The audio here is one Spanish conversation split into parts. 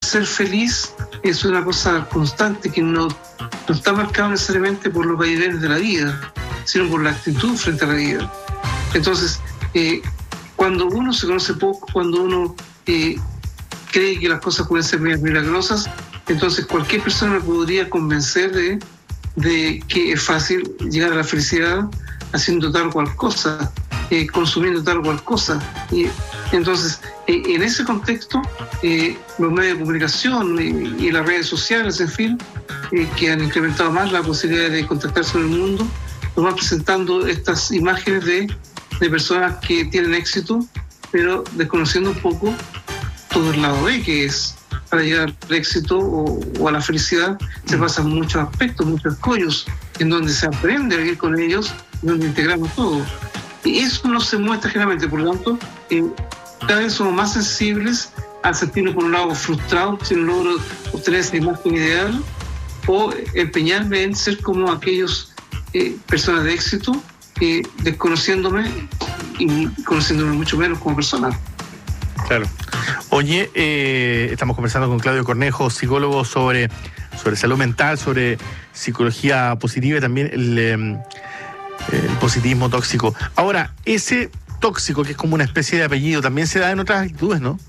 ser feliz es una cosa constante que no está marcado necesariamente por los vaivenes de la vida, sino por la actitud frente a la vida. Entonces, cuando uno se conoce poco, cuando uno cree que las cosas pueden ser milagrosas, entonces cualquier persona me podría convencer de que es fácil llegar a la felicidad haciendo tal o cual cosa, consumiendo tal o cual cosa. Y entonces, en ese contexto, los medios de comunicación y las redes sociales, en fin, que han incrementado más la posibilidad de contactarse con el mundo, nos van presentando estas imágenes de personas que tienen éxito, pero desconociendo un poco todo el lado B, que es para llegar al éxito o a la felicidad, se pasan muchos aspectos, muchos escollos, en donde se aprende a vivir con ellos, donde integramos todo. Y eso no se muestra generalmente, por lo tanto, cada vez somos más sensibles al sentirnos por un lado frustrados si no logro obtener esa imagen ideal, o empeñarme en ser como aquellos personas de éxito, desconociéndome y conociéndome mucho menos como persona. Claro. Oye, estamos conversando con Claudio Cornejo, psicólogo, sobre salud mental, sobre psicología positiva y también el positivismo tóxico. Ahora, ese tóxico, que es como una especie de apellido, también se da en otras actitudes, ¿no?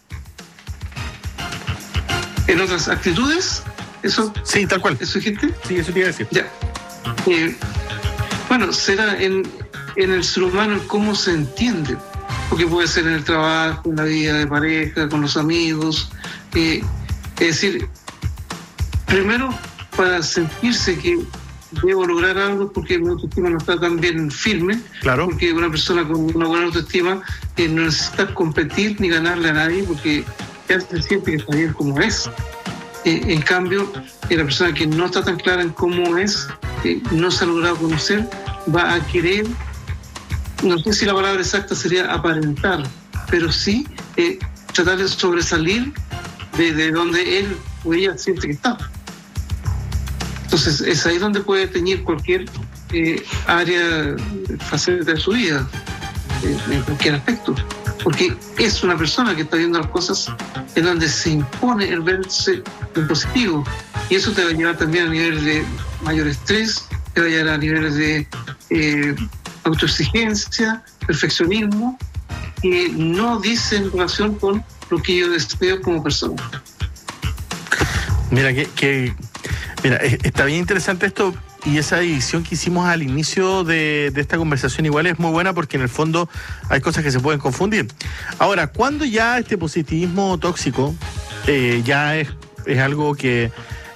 ¿En otras actitudes? ¿Eso? Sí, tal cual. ¿Eso dijiste? Sí, eso te iba a decir. Ya. Bueno, será en el ser humano el cómo se entiende, porque puede ser en el trabajo, en la vida de pareja, con los amigos. Es decir, primero, para sentirse que debo lograr algo porque mi autoestima no está tan bien firme, claro. Porque una persona con una buena autoestima no necesita competir ni ganarle a nadie porque ya se siente que está bien como es. En cambio, la persona que no está tan clara en cómo es, no se ha logrado conocer, va a querer, no sé si la palabra exacta sería aparentar, pero sí tratar de sobresalir de donde él o ella siente que está. Entonces, es ahí donde puede teñir cualquier área, faceta de su vida, en cualquier aspecto. Porque es una persona que está viendo las cosas en donde se impone el verse en positivo. Y eso te va a llevar también a niveles de mayor estrés, te va a llevar a niveles de autoexigencia, perfeccionismo, que no dicen relación con lo que yo deseo como persona. Mira, mira, está bien interesante esto, y esa división que hicimos al inicio de esta conversación igual es muy buena, porque en el fondo hay cosas que se pueden confundir. Ahora, ¿cuándo ya este positivismo tóxico ya es algo que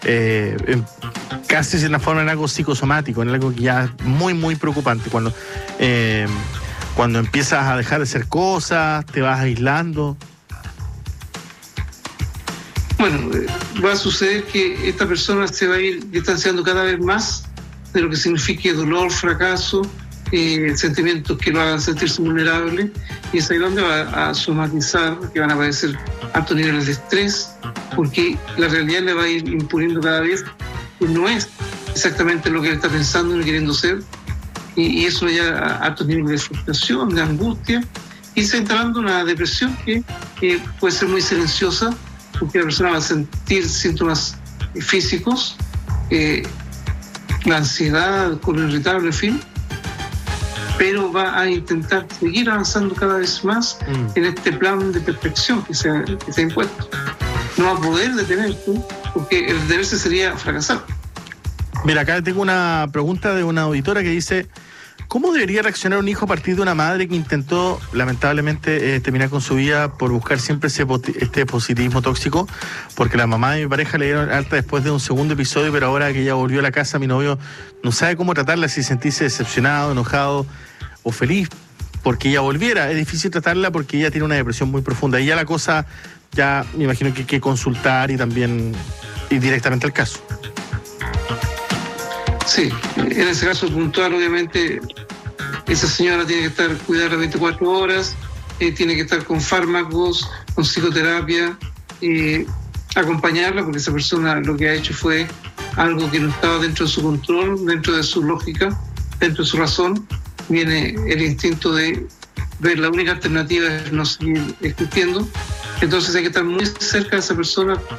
casi se transforma en algo psicosomático, en algo que ya es muy, muy preocupante? Cuando empiezas a dejar de hacer cosas, te vas aislando. Bueno, va a suceder que esta persona se va a ir distanciando cada vez más de lo que signifique dolor, fracaso, sentimientos que lo hagan sentirse vulnerable, y es ahí donde va a somatizar, que van a aparecer altos niveles de estrés, porque la realidad le va a ir imponiendo cada vez que no es exactamente lo que él está pensando ni queriendo ser, y eso ya a altos niveles de frustración, de angustia, y se entra en una depresión que puede ser muy silenciosa, porque la persona va a sentir síntomas físicos, la ansiedad, el colon irritable, en fin, pero va a intentar seguir avanzando cada vez más en este plan de perfección que se ha impuesto. No va a poder detenerse, porque el detenerse sería fracasar. Mira, acá tengo una pregunta de una auditora que dice: ¿cómo debería reaccionar un hijo a partir de una madre que intentó, lamentablemente, terminar con su vida por buscar siempre este positivismo tóxico? Porque la mamá de mi pareja le dieron alta después de un segundo episodio, pero ahora que ella volvió a la casa, mi novio no sabe cómo tratarla, si sentirse decepcionado, enojado o feliz porque ella volviera. Es difícil tratarla porque ella tiene una depresión muy profunda. Y ya la cosa, ya me imagino que hay que consultar y también ir directamente al caso. Sí, en ese caso puntual, obviamente, esa señora tiene que estar cuidada 24 horas, tiene que estar con fármacos, con psicoterapia, acompañarla, porque esa persona lo que ha hecho fue algo que no estaba dentro de su control, dentro de su lógica, dentro de su razón. Viene el instinto de ver la única alternativa es no seguir existiendo. Entonces hay que estar muy cerca de esa persona